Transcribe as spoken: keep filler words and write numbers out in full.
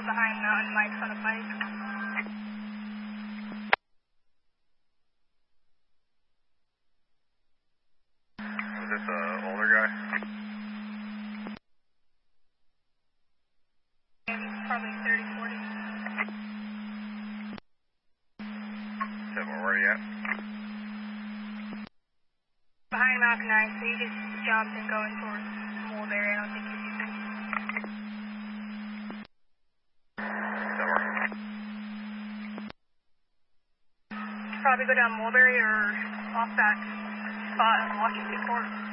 behind Mountain Mike's on a bike. Was this an older guy? Probably thirty, forty. So where are you at? Behind Mach nine, so he just jumped and going towards Mulberry. I don't think he's using. Somewhere. Probably go down Mulberry or off that spot in Washington Court.